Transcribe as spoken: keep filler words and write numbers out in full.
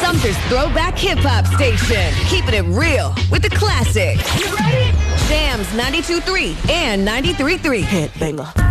Sumter's throwback hip-hop station. Keeping it real with the classics. You ready? Jams ninety-two point three and ninety-three point three. Hit banger.